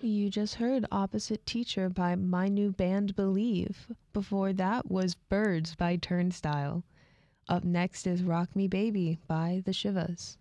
You just heard Opposite Teacher by my new band Believe. Before that was Birds by Turnstile. Up next is Rock Me Baby by the Shivas.